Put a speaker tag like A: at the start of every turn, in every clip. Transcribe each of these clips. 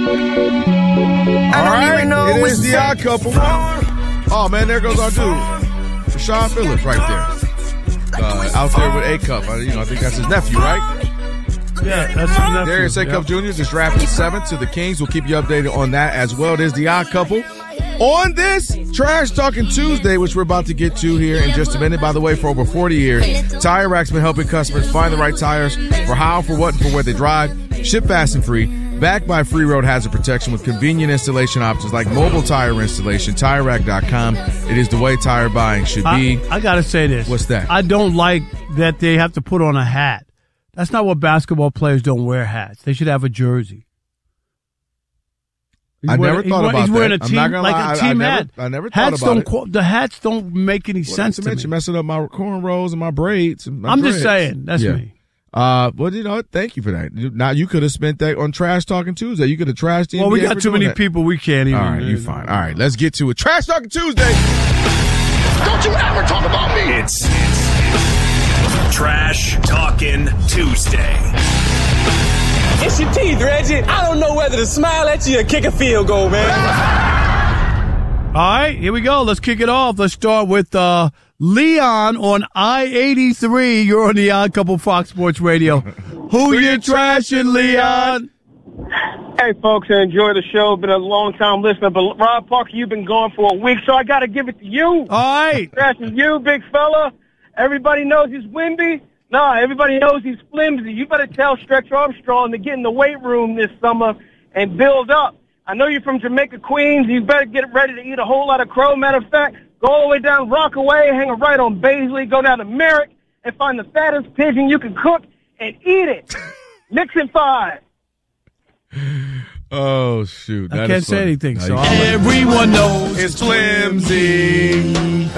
A: All right, it is the Odd Couple. Oh, man, there goes our dude, Rashawn Phillips, right there. Out there with A-Cup. I think that's his nephew, right?
B: Yeah, that's his nephew.
A: Darius A-Cup Jr. just drafted 7th to the Kings. We'll keep you updated on that as well. It is the Odd Couple. On this Trash Talking Tuesday, which we're about to get to here in just a minute. By the way, for over 40 years, Tire Rack's been helping customers find the right tires for how, for what, and for where they drive. Ship fast and free. Backed by free road hazard protection with convenient installation options like mobile tire installation. TireRack.com. It is the way tire buying should be.
B: I got to say this.
A: What's that?
B: I don't like that they have to put on a hat. That's not what basketball players don't wear hats. They should have a jersey.
A: I never thought about that.
B: He's wearing a team,
A: I'm not gonna lie.
B: like a team hat.
A: I never thought about it.
B: The hats don't make any sense to me.
A: Messing up my cornrows and my braids. And my
B: I'm
A: dreads.
B: just saying. That's me.
A: Well, thank you for that. Now, you could have spent that on Trash Talking Tuesday. You could have trashed the NBA.
B: Well, we got too many people. We can't even.
A: All right, you're fine. All right, let's get to it. Trash Talking Tuesday.
C: Don't you ever talk about me. It's Trash Talking Tuesday.
D: It's your teeth, Reggie. I don't know whether to smile at you or kick a field goal, man.
B: All right, here we go. Let's kick it off. Let's start with Leon on I-83. You're on the Odd Couple Fox Sports Radio. Who you trashing, Leon?
E: Hey, folks, I enjoy the show. Been a long-time listener, but Rob Parker, you've been gone for a week, so I got to give it to you.
B: All right.
E: Trashing you, big fella. Everybody knows he's Wimby. Nah, everybody knows he's flimsy. You better tell Stretch Armstrong to get in the weight room this summer and build up. I know you're from Jamaica, Queens. You better get ready to eat a whole lot of crow. Matter of fact, go all the way down Rockaway, hang a right on Baisley, go down to Merrick, and find the fattest pigeon you can cook and eat it. Nixon 5.
A: Oh, shoot.
B: I can't say anything, so
A: everyone knows it's flimsy.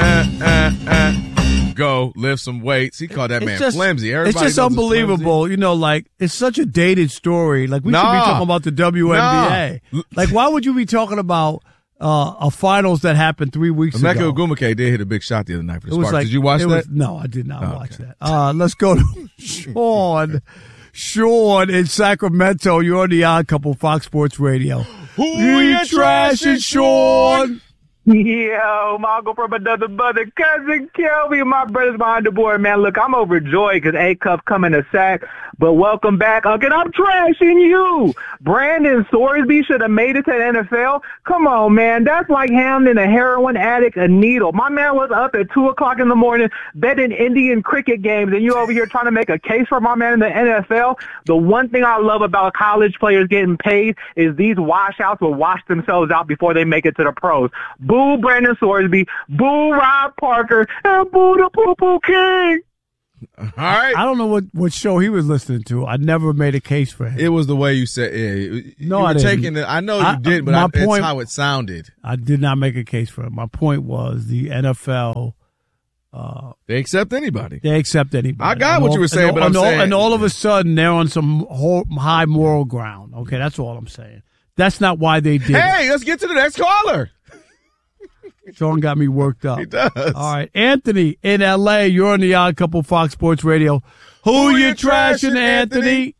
A: Go lift some weights. He called that man flimsy. Everybody
B: it's just unbelievable. It's such a dated story. Like, we should be talking about the WNBA. Like, why would you be talking about a finals that happened 3 weeks ago?
A: Emeka Ogwumike did hit a big shot the other night for the Sparks. Did you watch that?
B: No, I did not watch that. Let's go to Sean. Sean in Sacramento. You're on the Odd Couple Fox Sports Radio.
A: Who you trashing, Sean?
F: Yo, my uncle from another mother, cousin Kelby, my brothers behind the board, man. Look, I'm overjoyed because A-Cup coming to sack, but welcome back, Uncle. I'm trashing you. Brandon Sorsby should have made it to the NFL. Come on, man. That's like handing a heroin addict a needle. My man was up at 2 o'clock in the morning betting Indian cricket games, and you over here trying to make a case for my man in the NFL. The one thing I love about college players getting paid is these washouts will wash themselves out before they make it to the pros. Boo Brandon Sorsby, boo Rob Parker, and boo the Poo Poo King.
A: All right.
B: I don't know what show he was listening to. I never made a case for him.
A: It was the way you said it.
B: No, I didn't.
A: I know you did, but it's how it sounded.
B: I did not make a case for him. My point was the NFL.
A: They accept anybody.
B: They accept anybody.
A: I got what you were saying, but I'm saying.
B: And all of a sudden, they're on some high moral ground. Okay, that's all I'm saying. That's not why they did it.
A: Hey, let's get to the next caller.
B: Sean got me worked up.
A: He does.
B: All right. Anthony in L.A., you're on the Odd Couple Fox Sports Radio. Who you trashing, Anthony?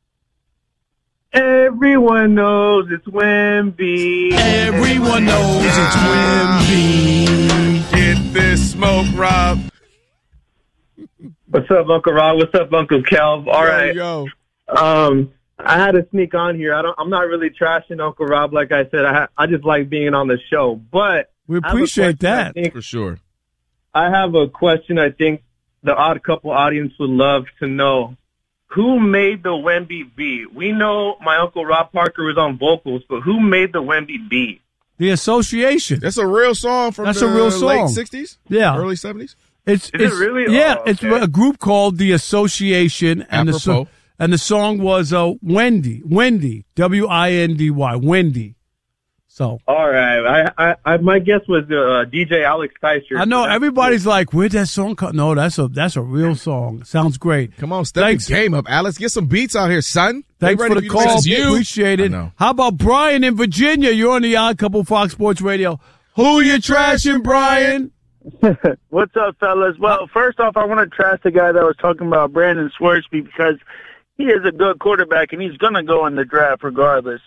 F: Everyone knows it's Wemby.
B: Everyone knows it's Wemby.
A: Get this smoke, Rob.
F: What's up, Uncle Rob? What's up, Uncle Kelv? All right.
A: Yo.
F: I had to sneak on here. I'm not really trashing Uncle Rob. Like I said, I just like being on the show. But
B: we appreciate that.
A: For sure.
F: I have a question I think the Odd Couple audience would love to know. Who made the Wemby beat? We know my Uncle Rob Parker was on vocals, but who made the Wemby beat?
B: The Association.
A: That's a real song from
B: That's
A: the
B: a real song.
A: late 60s?
B: Yeah.
A: Early 70s?
B: Is it
F: really?
B: Yeah,
F: Oh, okay.
B: It's a group called The Association. And the song was Wendy, W-I-N-D-Y, Wendy. So.
F: All right. I my guess was DJ Alex Kaiser.
B: I know everybody's like, where'd that song come? No, that's a real song. Sounds great.
A: Come on, step the game up, Alex. Get some beats out here, son.
B: Thanks for the call. Appreciate it. How about Brian in Virginia? You're on the Odd Couple Fox Sports Radio. Who you trashing, Brian?
G: What's up, fellas? Well, first off, I want to trash the guy that was talking about Brandon Swersby because he is a good quarterback and he's going to go in the draft regardless.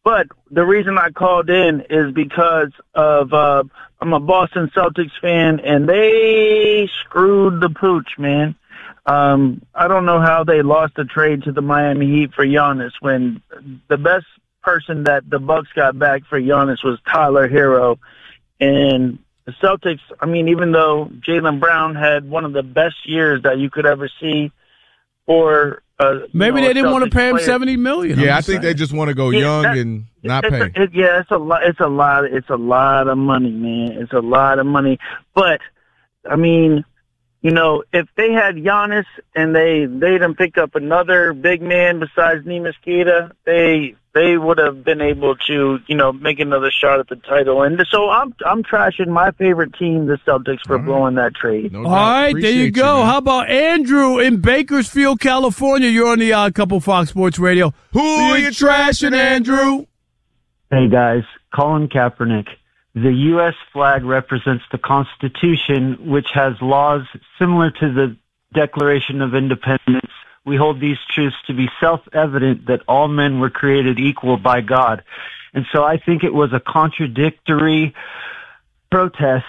G: But the reason I called in is because of I'm a Boston Celtics fan, and they screwed the pooch, man. I don't know how they lost a trade to the Miami Heat for Giannis when the best person that the Bucks got back for Giannis was Tyler Hero. And the Celtics, I mean, even though Jaylen Brown had one of the best years that you could ever see for
B: maybe they didn't want to pay him $70 million.
A: Yeah, I think they just want to go young and not pay.
G: It's a lot. It's a lot of money, man. It's a lot of money. But I mean, you know, if they had Giannis and they didn't pick up another big man besides Neemias Queta, they would have been able to, you know, make another shot at the title. And so I'm trashing my favorite team, the Celtics, for blowing that trade.
B: All right, there you go. How about Andrew in Bakersfield, California? You're on the Odd Couple Fox Sports Radio.
A: Who are you trashing, Andrew?
H: Hey, guys. Colin Kaepernick. The U.S. flag represents the Constitution, which has laws similar to the Declaration of Independence. We hold these truths to be self-evident that all men were created equal by God. And so I think it was a contradictory protest,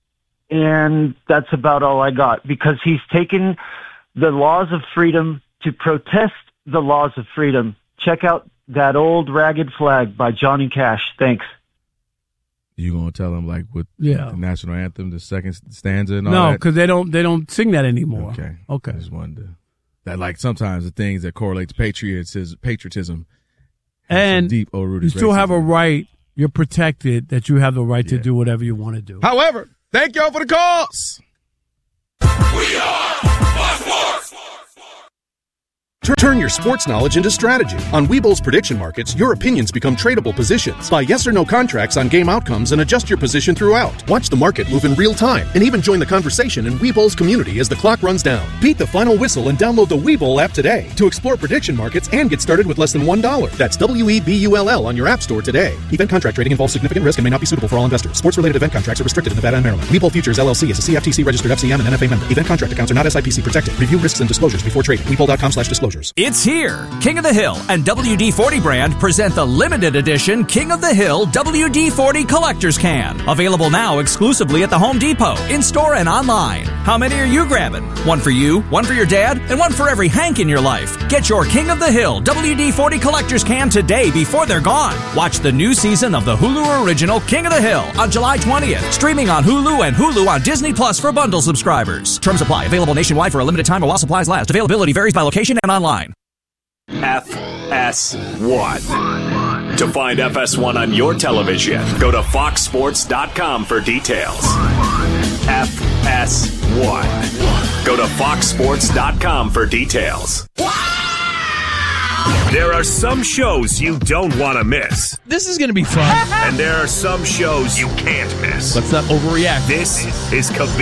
H: and that's about all I got, because he's taken the laws of freedom to protest the laws of freedom. Check out That Old Ragged Flag by Johnny Cash. Thanks.
A: You gonna tell them like with the national anthem, the second stanza and all
B: that? No,
A: because
B: they don't sing that anymore.
A: Okay. I just wanted to, that like sometimes the things that correlate to patriotism
B: and
A: deep rooted.
B: You still have a right. You're protected that you have the right to do whatever you want to do.
A: However, thank y'all for the calls.
C: We are Fox Sports.
I: Turn your sports knowledge into strategy. On Webull's prediction markets, your opinions become tradable positions. Buy yes or no contracts on game outcomes and adjust your position throughout. Watch the market move in real time and even join the conversation in Webull's community as the clock runs down. Beat the final whistle and download the Webull app today to explore prediction markets and get started with less than $1. That's WEBULL on your app store today. Event contract trading involves significant risk and may not be suitable for all investors. Sports-related event contracts are restricted in Nevada and Maryland. Webull Futures LLC is a CFTC registered FCM and NFA member. Event contract accounts are not SIPC protected. Review risks and disclosures before trading. Webull.com/disclosures.
J: It's here. King of the Hill and WD-40 brand present the limited edition King of the Hill WD-40 Collector's Can. Available now exclusively at the Home Depot, in-store and online. How many are you grabbing? One for you, one for your dad, and one for every Hank in your life. Get your King of the Hill WD-40 Collector's Can today before they're gone. Watch the new season of the Hulu original King of the Hill on July 20th. Streaming on Hulu and Hulu on Disney Plus for bundle subscribers. Terms apply. Available nationwide for a limited time or while supplies last. Availability varies by location and online.
C: FS1. To find FS1 on your television, go to foxsports.com for details. FS1. Go to foxsports.com for details. There are some shows you don't want to miss.
K: This is going to be fun.
C: And there are some shows you can't miss.
K: Let's not overreact.
C: This is